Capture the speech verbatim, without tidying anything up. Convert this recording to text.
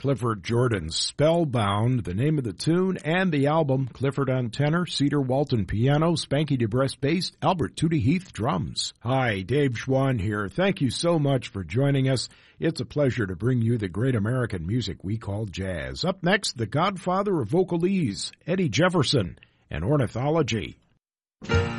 Clifford Jordan's Spellbound, the name of the tune and the album. Clifford on tenor, Cedar Walton piano, Spanky DeBrest bass, Albert Tootie Heath drums. Hi, Dave Schwann here. Thank you so much for joining us. It's a pleasure to bring you the great American music we call jazz. Up next, the godfather of vocalese, Eddie Jefferson, and ornithology.